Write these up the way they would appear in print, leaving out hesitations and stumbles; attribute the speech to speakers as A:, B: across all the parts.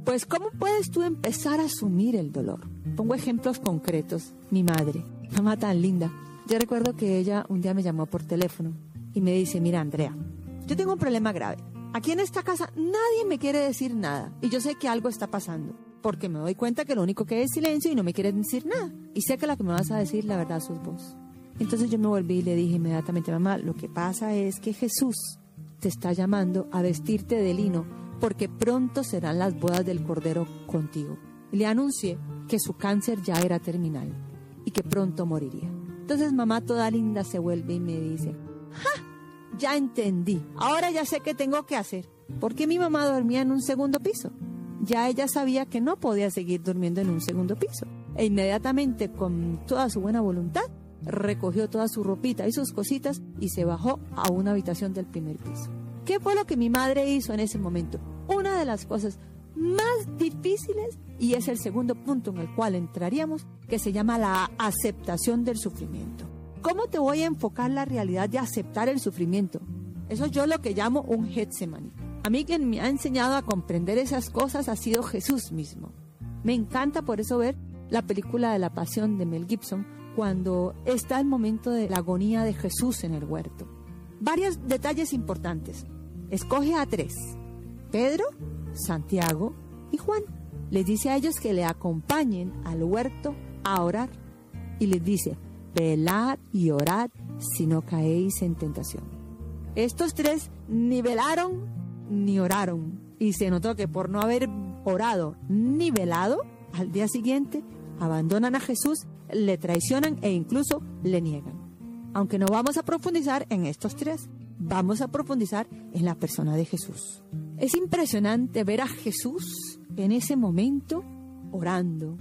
A: Pues, ¿cómo puedes tú empezar a asumir el dolor? Pongo ejemplos concretos. Mi madre, mamá tan linda. Yo recuerdo que ella un día me llamó por teléfono y me dice, mira, Andrea, yo tengo un problema grave. Aquí en esta casa nadie me quiere decir nada y yo sé que algo está pasando porque me doy cuenta que lo único que es silencio y no me quieren decir nada. Y sé que la que me vas a decir la verdad sos vos. Entonces yo me volví y le dije inmediatamente, mamá, lo que pasa es que Jesús te está llamando a vestirte de lino porque pronto serán las bodas del Cordero contigo. Y le anuncié que su cáncer ya era terminal y que pronto moriría. Entonces mamá toda linda se vuelve y me dice, ¡ja! Ya entendí, ahora ya sé qué tengo que hacer. Porque mi mamá dormía en un segundo piso. Ya ella sabía que no podía seguir durmiendo en un segundo piso. E inmediatamente, con toda su buena voluntad, recogió toda su ropita y sus cositas y se bajó a una habitación del primer piso. ¿Qué fue lo que mi madre hizo en ese momento? Una de las cosas más difíciles, y es el segundo punto en el cual entraríamos, que se llama la aceptación del sufrimiento. ¿Cómo te voy a enfocar la realidad de aceptar el sufrimiento? Eso yo lo que llamo un Getsemaní. A mí quien me ha enseñado a comprender esas cosas ha sido Jesús mismo. Me encanta por eso ver la película de la Pasión de Mel Gibson, cuando está el momento de la agonía de Jesús en el huerto. Varios detalles importantes. Escoge a 3, Pedro, Santiago y Juan. Les dice a ellos que le acompañen al huerto a orar. Y les dice, velad y orad si no caéis en tentación. Estos 3 ni velaron ni oraron. Y se notó que por no haber orado ni velado, al día siguiente abandonan a Jesús, le traicionan e incluso le niegan. Aunque no vamos a profundizar en estos 3, vamos a profundizar en la persona de Jesús. Es impresionante ver a Jesús en ese momento orando,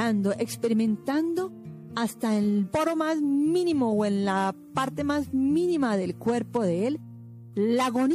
A: experimentando hasta el poro más mínimo o en la parte más mínima del cuerpo de él, la agonía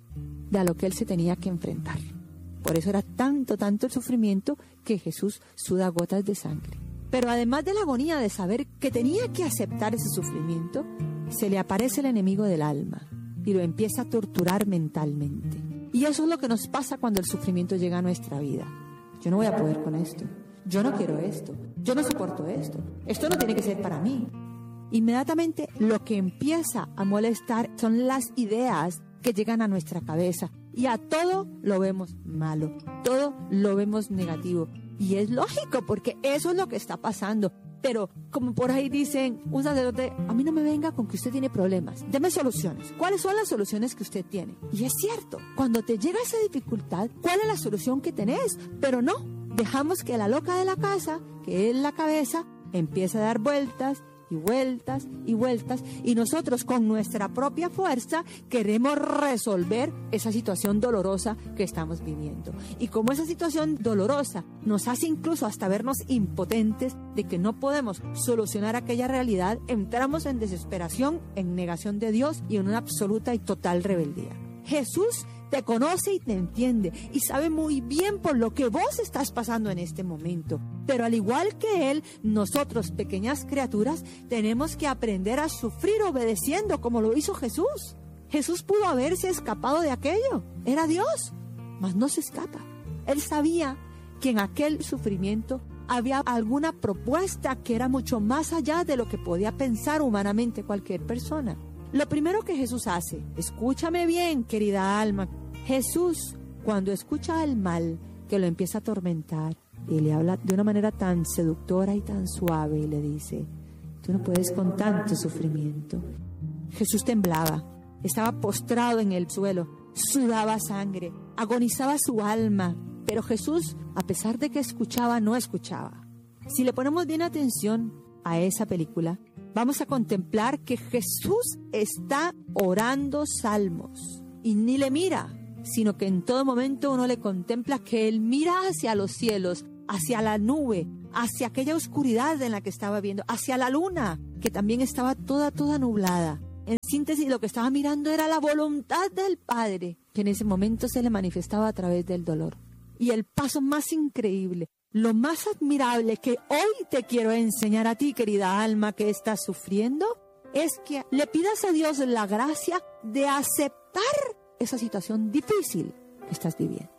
A: de a lo que él se tenía que enfrentar. Por eso era tanto el sufrimiento que Jesús suda gotas de sangre. Pero además de la agonía de saber que tenía que aceptar ese sufrimiento, se le aparece el enemigo del alma y lo empieza a torturar mentalmente. Y eso es lo que nos pasa cuando el sufrimiento llega a nuestra vida. Yo no voy a poder con esto. Yo no quiero esto. Yo no soporto esto. Esto no tiene que ser para mí. Inmediatamente lo que empieza a molestar son las ideas que llegan a nuestra cabeza. Y a todo lo vemos malo. Todo lo vemos negativo. Y es lógico porque eso es lo que está pasando. Pero como por ahí dicen, un sacerdote, a mí no me venga con que usted tiene problemas. Deme soluciones. ¿Cuáles son las soluciones que usted tiene? Y es cierto, cuando te llega esa dificultad, ¿cuál es la solución que tenés? Pero no, dejamos que la loca de la casa, que es la cabeza, empiece a dar vueltas y vueltas y vueltas, y nosotros con nuestra propia fuerza queremos resolver esa situación dolorosa que estamos viviendo. Y como esa situación dolorosa nos hace incluso hasta vernos impotentes de que no podemos solucionar aquella realidad, entramos en desesperación, en negación de Dios y en una absoluta y total rebeldía. Jesús te conoce y te entiende y sabe muy bien por lo que vos estás pasando en este momento. Pero al igual que Él, nosotros, pequeñas criaturas, tenemos que aprender a sufrir obedeciendo como lo hizo Jesús. Jesús pudo haberse escapado de aquello. Era Dios, mas no se escapa. Él sabía que en aquel sufrimiento había alguna propuesta que era mucho más allá de lo que podía pensar humanamente cualquier persona. Lo primero que Jesús hace, escúchame bien, querida alma, Jesús, cuando escucha el mal que lo empieza a atormentar, y le habla de una manera tan seductora y tan suave, y le dice, tú no puedes con tanto sufrimiento. Jesús temblaba, estaba postrado en el suelo, sudaba sangre, agonizaba su alma, pero Jesús, a pesar de que escuchaba, no escuchaba. Si le ponemos bien atención a esa película, vamos a contemplar que Jesús está orando salmos y ni le mira, sino que en todo momento uno le contempla que Él mira hacia los cielos, hacia la nube, hacia aquella oscuridad en la que estaba viendo, hacia la luna, que también estaba toda nublada. En síntesis, lo que estaba mirando era la voluntad del Padre, que en ese momento se le manifestaba a través del dolor. Y el paso más increíble, lo más admirable que hoy te quiero enseñar a ti, querida alma que estás sufriendo, es que le pidas a Dios la gracia de aceptar esa situación difícil que estás viviendo.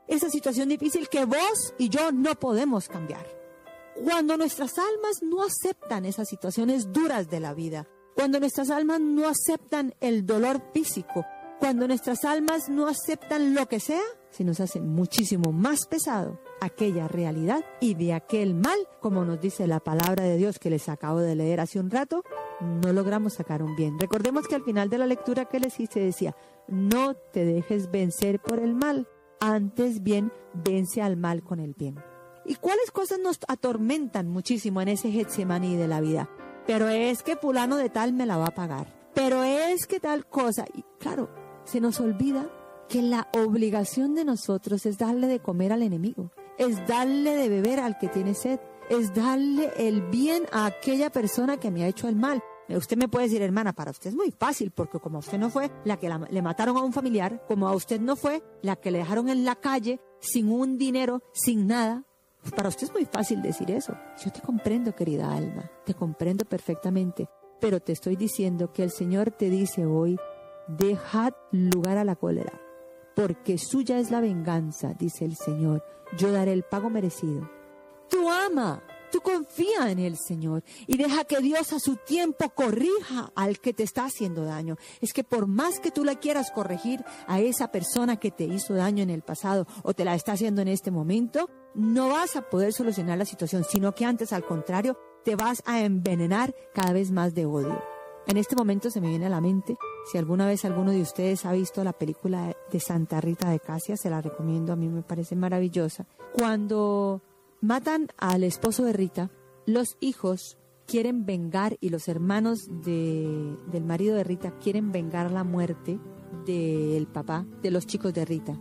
A: esa situación difícil que vos y yo no podemos cambiar. Cuando nuestras almas no aceptan esas situaciones duras de la vida, cuando nuestras almas no aceptan el dolor físico, cuando nuestras almas no aceptan lo que sea, se nos hace muchísimo más pesado aquella realidad, y de aquel mal, como nos dice la palabra de Dios que les acabo de leer hace un rato, no logramos sacar un bien. Recordemos que al final de la lectura que les hice decía: no te dejes vencer por el mal, antes bien vence al mal con el bien. ¿Y cuáles cosas nos atormentan muchísimo en ese Getsemaní de la vida? Pero es que fulano de tal me la va a pagar, pero es que tal cosa. Y claro, se nos olvida que la obligación de nosotros es darle de comer al enemigo, es darle de beber al que tiene sed, es darle el bien a aquella persona que me ha hecho el mal. Usted me puede decir: hermana, para usted es muy fácil, porque como a usted no fue la que le mataron a un familiar, como a usted no fue la que le dejaron en la calle sin un dinero, sin nada, para usted es muy fácil decir eso. Yo te comprendo, querida alma, te comprendo perfectamente, pero te estoy diciendo que el Señor te dice hoy: dejad lugar a la cólera, porque suya es la venganza, dice el Señor, yo daré el pago merecido. Tú ama, tú confía en el Señor y deja que Dios a su tiempo corrija al que te está haciendo daño. Es que por más que tú le quieras corregir a esa persona que te hizo daño en el pasado o te la está haciendo en este momento, no vas a poder solucionar la situación, sino que antes, al contrario, te vas a envenenar cada vez más de odio. En este momento se me viene a la mente, si alguna vez alguno de ustedes ha visto la película de Santa Rita de Casia, se la recomiendo, a mí me parece maravillosa. Cuando matan al esposo de Rita, los hijos quieren vengar, y los hermanos del marido de Rita quieren vengar la muerte del papá de los chicos de Rita.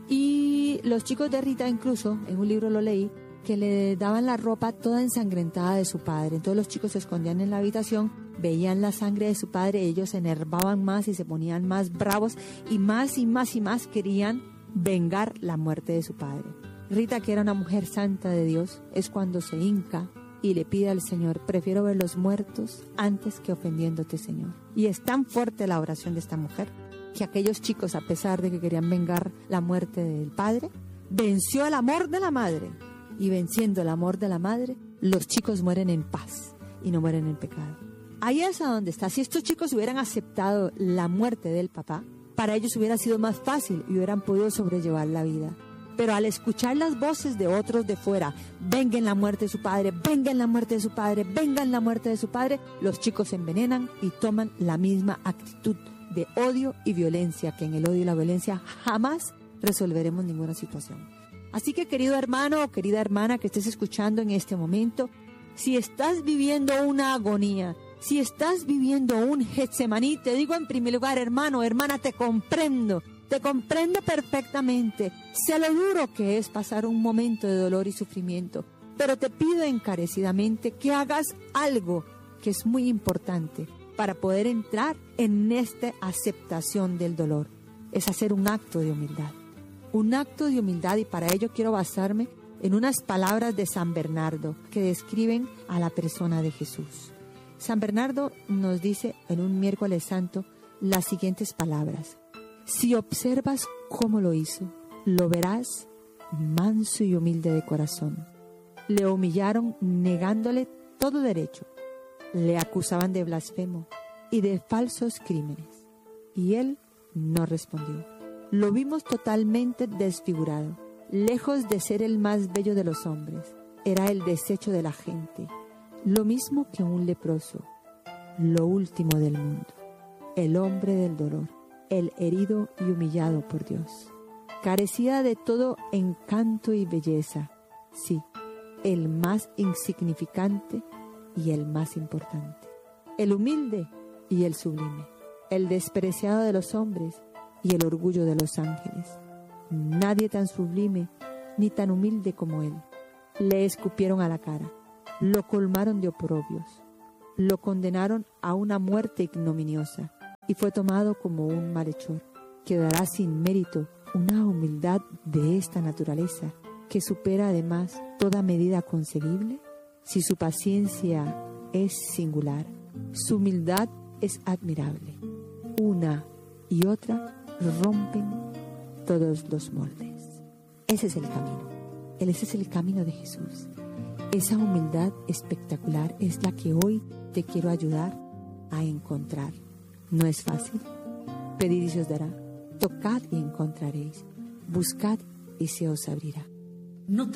A: Y los chicos de Rita, incluso, en un libro lo leí, que le daban la ropa toda ensangrentada de su padre. Entonces los chicos se escondían en la habitación, veían la sangre de su padre, ellos se enervaban más y se ponían más bravos y más y más y más querían vengar la muerte de su padre. Rita, que era una mujer santa de Dios, es cuando se hinca y le pide al Señor: prefiero verlos muertos antes que ofendiéndote, Señor. Y es tan fuerte la oración de esta mujer que aquellos chicos, a pesar de que querían vengar la muerte del padre, venció el amor de la madre. Y venciendo el amor de la madre, los chicos mueren en paz y no mueren en pecado. Ahí es a donde está. Si estos chicos hubieran aceptado la muerte del papá, para ellos hubiera sido más fácil y hubieran podido sobrellevar la vida. Pero al escuchar las voces de otros de fuera: vengan la muerte de su padre, vengan la muerte de su padre, vengan la muerte de su padre, los chicos se envenenan y toman la misma actitud de odio y violencia, que en el odio y la violencia jamás resolveremos ninguna situación. Así que, querido hermano o querida hermana que estés escuchando en este momento, si estás viviendo una agonía, si estás viviendo un Getsemaní, te digo en primer lugar, hermano, hermana, te comprendo perfectamente. Sé lo duro que es pasar un momento de dolor y sufrimiento, pero te pido encarecidamente que hagas algo que es muy importante para poder entrar en esta aceptación del dolor. Es hacer un acto de humildad. Un acto de humildad, y para ello quiero basarme en unas palabras de San Bernardo que describen a la persona de Jesús. San Bernardo nos dice en un miércoles santo las siguientes palabras: si observas cómo lo hizo, lo verás manso y humilde de corazón. Le humillaron negándole todo derecho, le acusaban de blasfemo y de falsos crímenes, y él no respondió. Lo vimos totalmente desfigurado, lejos de ser el más bello de los hombres, era el desecho de la gente, lo mismo que un leproso, lo último del mundo, el hombre del dolor, el herido y humillado por Dios, carecía de todo encanto y belleza, sí, el más insignificante y el más importante, el humilde y el sublime, el despreciado de los hombres y el orgullo de los ángeles. Nadie tan sublime ni tan humilde como él. Le escupieron a la cara, lo colmaron de oprobios, lo condenaron a una muerte ignominiosa y fue tomado como un malhechor. Quedará sin mérito una humildad de esta naturaleza que supera además toda medida concebible. Si su paciencia es singular, su humildad es admirable. Una y otra rompen todos los moldes. Ese es el camino. Ese es el camino de Jesús. Esa humildad espectacular es la que hoy te quiero ayudar a encontrar. No es fácil. Pedid y se os dará. Tocad y encontraréis. Buscad y se os abrirá.
B: No